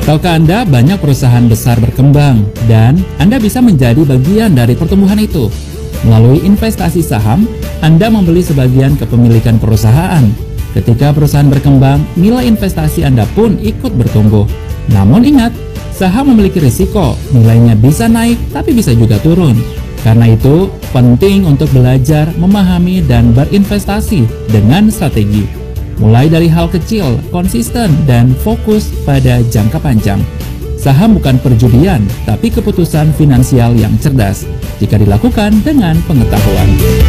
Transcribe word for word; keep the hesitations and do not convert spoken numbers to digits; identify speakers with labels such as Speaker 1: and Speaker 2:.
Speaker 1: Tahukah Anda banyak perusahaan besar berkembang dan Anda bisa menjadi bagian dari pertumbuhan itu? Melalui investasi saham, Anda membeli sebagian kepemilikan perusahaan. Ketika perusahaan berkembang, nilai investasi Anda pun ikut bertumbuh. Namun ingat, saham memiliki risiko, nilainya bisa naik tapi bisa juga turun. Karena itu, penting untuk belajar, memahami, dan berinvestasi dengan strategi. Mulai dari hal kecil, konsisten, dan fokus pada jangka panjang. Saham bukan perjudian, tapi keputusan finansial yang cerdas jika dilakukan dengan pengetahuan.